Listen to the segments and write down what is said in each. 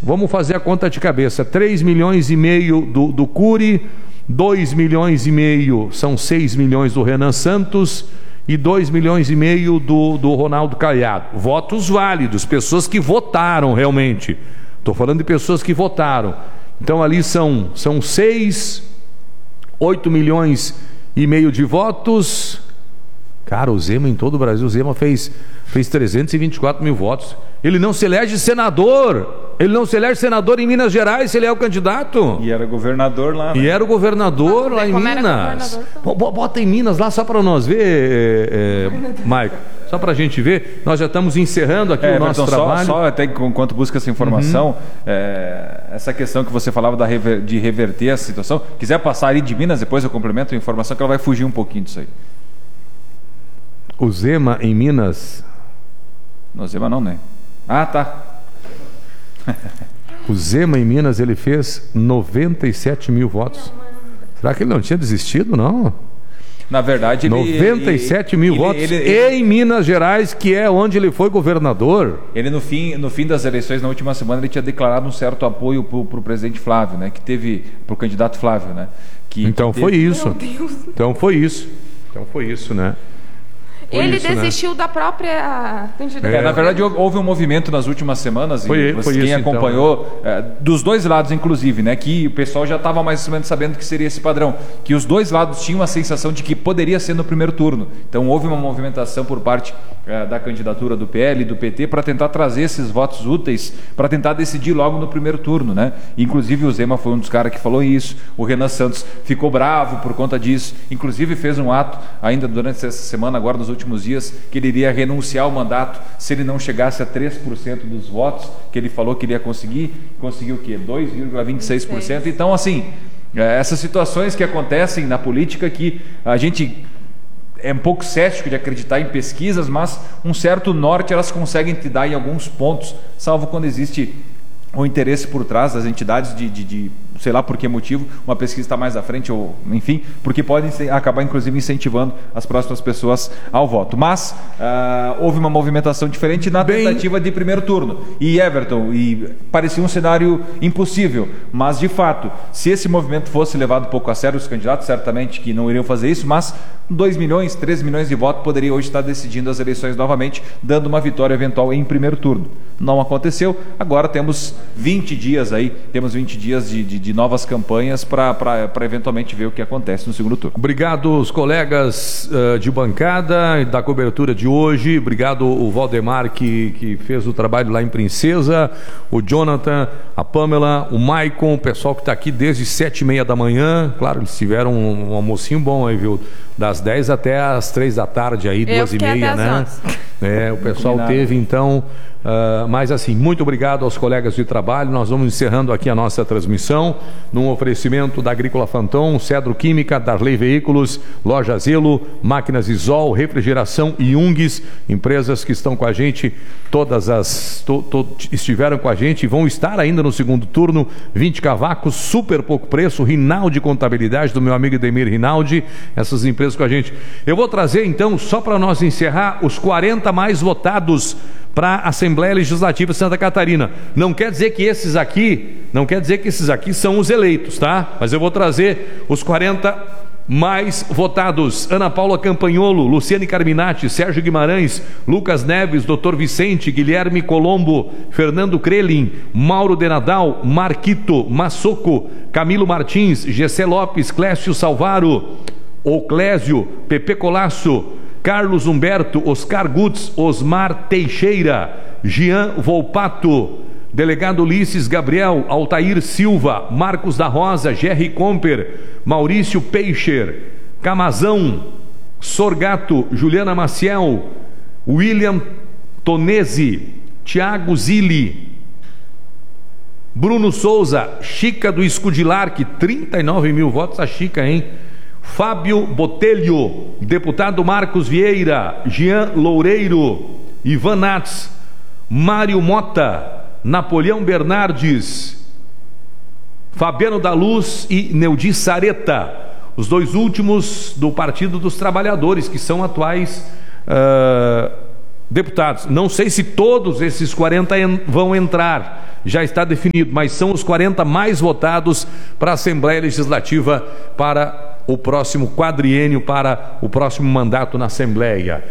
Vamos fazer a conta de cabeça. 3 milhões e meio do Cury, 2 milhões e meio, são 6 milhões do Renan Santos e 2 milhões e meio do Ronaldo Caiado. Votos válidos, pessoas que votaram realmente. Estou falando de pessoas que votaram. Então ali são 8 milhões e meio de votos. Cara, o Zema em todo o Brasil, o Zema fez 324 mil votos. Ele não se elege senador. Ele não se elege senador em Minas Gerais, se ele é o candidato. E era governador lá, né? E era o governador lá em Minas. Bota em Minas lá só para nós ver, Maico. Só para a gente ver. Nós já estamos encerrando aqui o nosso trabalho. Só até enquanto busca essa informação, essa questão que você falava de reverter a situação, quiser passar ali de Minas, depois eu complemento a informação que ela vai fugir um pouquinho disso aí. O Zema em Minas... No Zema não, né? Ah, tá. O Zema em Minas, ele fez 97 mil votos. Será que ele não tinha desistido, não? Na verdade, 97 mil votos em Minas Gerais, que é onde ele foi governador. Ele, no fim das eleições, na última semana, ele tinha declarado um certo apoio para o presidente Flávio, né? Para o candidato Flávio, né? Foi isso. Então foi isso, né? Ele desistiu da própria candidatura. Na verdade, houve um movimento nas últimas semanas, quem acompanhou, dos dois lados, inclusive, né, que o pessoal já estava mais ou menos sabendo que seria esse padrão, que os dois lados tinham a sensação de que poderia ser no primeiro turno. Então, houve uma movimentação por parte da candidatura do PL e do PT para tentar trazer esses votos úteis, para tentar decidir logo no primeiro turno, né? Inclusive, o Zema foi um dos caras que falou isso, o Renan Santos ficou bravo por conta disso, inclusive fez um ato, ainda durante essa semana, agora nos últimos dias, que ele iria renunciar ao mandato se ele não chegasse a 3% dos votos que ele falou que ele ia conseguiu o quê? 2,26%. Então, assim, essas situações que acontecem na política, que a gente é um pouco cético de acreditar em pesquisas, mas um certo norte elas conseguem te dar em alguns pontos, salvo quando existe o interesse por trás das entidades de sei lá por que motivo, uma pesquisa está mais à frente, ou enfim, porque podem acabar inclusive incentivando as próximas pessoas ao voto. Mas houve uma movimentação diferente na tentativa de primeiro turno. E Everton, parecia um cenário impossível, mas de fato, se esse movimento fosse levado um pouco a sério, os candidatos certamente que não iriam fazer isso, mas 2 milhões, 3 milhões de votos poderia hoje estar decidindo as eleições novamente, dando uma vitória eventual em primeiro turno. Não aconteceu, agora temos 20 dias aí, de novas campanhas para eventualmente ver o que acontece no segundo turno. Obrigado os colegas de bancada da cobertura de hoje, obrigado o Valdemar que fez o trabalho lá em Princesa, o Jonathan, a Pamela, o Maicon, o pessoal que está aqui desde 7h30 da manhã, claro, eles tiveram um almocinho bom aí, viu? Das 10 até as 3 da tarde aí, 2h30, né? O pessoal teve então... mas assim, muito obrigado aos colegas de trabalho. Nós vamos encerrando aqui a nossa transmissão num oferecimento da Agrícola Fanton, Cedro Química, Darley Veículos, Loja Zelo, Máquinas Isol, Refrigeração e Ungues, empresas que estão com a gente, estiveram com a gente e vão estar ainda no segundo turno. 20 cavacos, super pouco preço, Rinaldi Contabilidade, do meu amigo Demir Rinaldi, essas empresas com a gente. Eu vou trazer então, só para nós encerrar, os 40 mais votados para a Assembleia Legislativa de Santa Catarina. Não quer dizer que esses aqui são os eleitos, tá? Mas eu vou trazer os 40 mais votados: Ana Paula Campagnolo, Luciane Carminati, Sérgio Guimarães, Lucas Neves, Dr. Vicente, Guilherme Colombo, Fernando Krelin, Mauro de Nadal, Marquito, Massoco, Camilo Martins, Gessé Lopes, Clécio Salvaro, Oclésio, Pepe Colasso, Carlos Humberto, Oscar Gutz, Osmar Teixeira, Jean Volpato, Delegado Ulisses Gabriel, Altair Silva, Marcos da Rosa, Jerry Comper, Maurício Peixer, Camazão, Sorgato, Juliana Maciel, William Tonese, Tiago Zilli, Bruno Souza, Chica do Escudilar, que 39 mil votos a Chica, hein? Fábio Botelho, deputado Marcos Vieira, Jean Loureiro, Ivan Nats, Mário Mota, Napoleão Bernardes, Fabiano da Luz e Neudi Sareta, os dois últimos do Partido dos Trabalhadores, que são atuais deputados. Não sei se todos esses 40 vão entrar, já está definido, mas são os 40 mais votados para a Assembleia Legislativa para o próximo quadriênio, para o próximo mandato na Assembleia.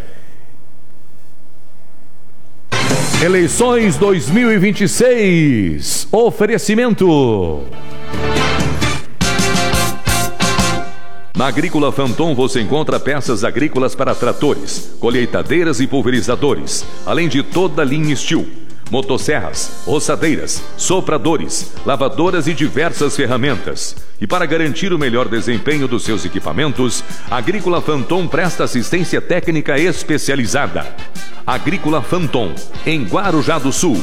Eleições 2026. Oferecimento. Na Agrícola Fanton você encontra peças agrícolas para tratores, colheitadeiras e pulverizadores, além de toda a linha Steel, motosserras, roçadeiras, sopradores, lavadoras e diversas ferramentas. E para garantir o melhor desempenho dos seus equipamentos, a Agrícola Fanton presta assistência técnica especializada. Agrícola Fanton, em Guarujá do Sul.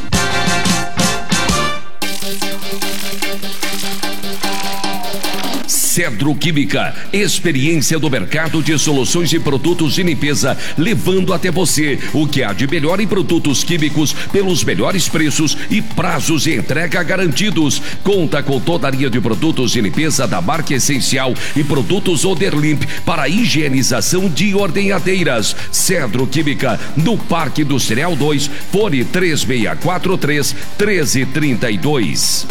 Cedro Química, experiência do mercado de soluções e produtos de limpeza, levando até você o que há de melhor em produtos químicos pelos melhores preços e prazos de entrega garantidos. Conta com toda a linha de produtos de limpeza da marca Essencial e produtos Oderlimp para higienização de ordenhadeiras. Cedro Química, no Parque Industrial 2, fone 3643-1332.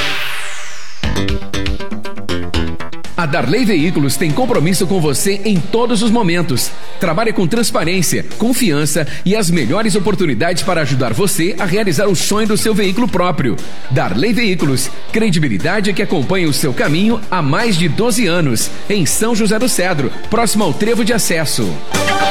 A Darley Veículos tem compromisso com você em todos os momentos. Trabalha com transparência, confiança e as melhores oportunidades para ajudar você a realizar o sonho do seu veículo próprio. Darley Veículos, credibilidade que acompanha o seu caminho há mais de 12 anos. Em São José do Cedro, próximo ao Trevo de Acesso.